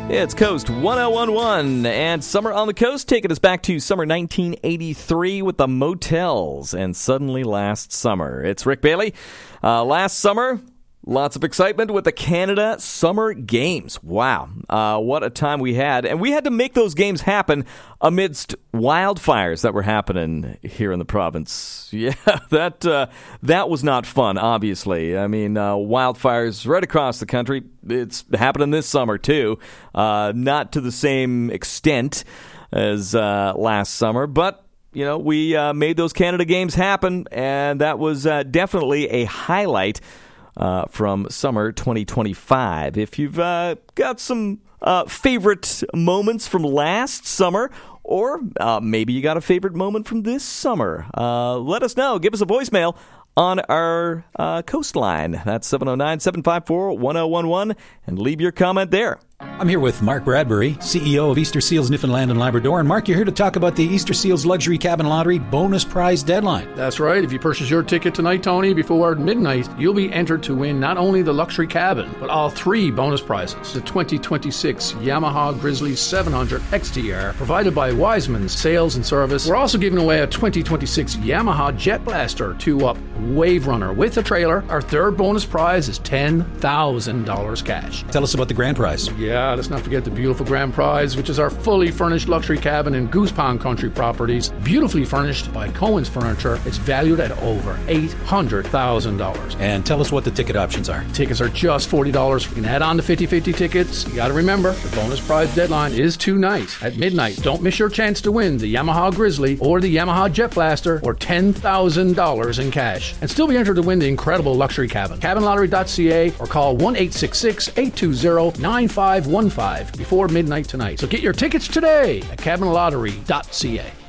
It's Coast 1011 and Summer on the Coast, taking us back to summer 1983 with the Motels and Suddenly Last Summer. It's Rick Bailey. Last summer, lots of excitement with the Canada Summer Games. Wow, what a time we had. And we had to make those games happen amidst wildfires that were happening here in the province. Yeah, that was not fun, obviously. I mean, wildfires right across the country. It's happening this summer, too. Not to the same extent as last summer, but you know, we made those Canada Games happen, and that was definitely a highlight from summer 2025. If you've got some favorite moments from last summer, or maybe you got a favorite moment from this summer, let us know. Give us a voicemail on our coastline. That's 709-754-1011, and leave your comment there. I'm here with Mark Bradbury, CEO of Easter Seals Newfoundland and Labrador. And Mark, you're here to talk about the Easter Seals Luxury Cabin Lottery bonus prize deadline. That's right. If you purchase your ticket tonight, Tony, before midnight, you'll be entered to win not only the luxury cabin, but all three bonus prizes. The 2026 Yamaha Grizzly 700 XTR, provided by Wiseman's Sales and Service. We're also giving away a 2026 Yamaha Jet Blaster 2-up Wave Runner with a trailer. Our third bonus prize is $10,000 cash. Tell us about the grand prize. Yeah, let's not forget the beautiful grand prize, which is our fully furnished luxury cabin in Goose Pond Country Properties, beautifully furnished by Cohen's Furniture. It's valued at over $800,000. And tell us what the ticket options are. Tickets are just $40. You can add on to 50-50 tickets. You got to remember, the bonus prize deadline is tonight at midnight. Don't miss your chance to win the Yamaha Grizzly or the Yamaha Jet Blaster or $10,000 in cash. And still be entered to win the incredible luxury cabin. CabinLottery.ca or call 1-866-820-9515 before midnight tonight. So get your tickets today at CabinLottery.ca.